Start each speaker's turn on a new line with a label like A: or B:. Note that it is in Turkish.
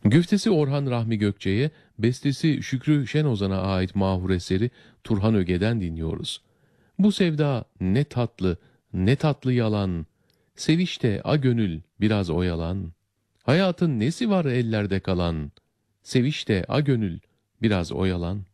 A: Güftesi Orhan Rahmi Gökçe'ye, bestesi Şükrü Şenozan'a ait mahur eseri Turhan Öge'den dinliyoruz. Bu sevda ne tatlı, ne tatlı yalan, sevişte a gönül biraz oyalan. Hayatın nesi var ellerde kalan, sevişte a gönül biraz oyalan.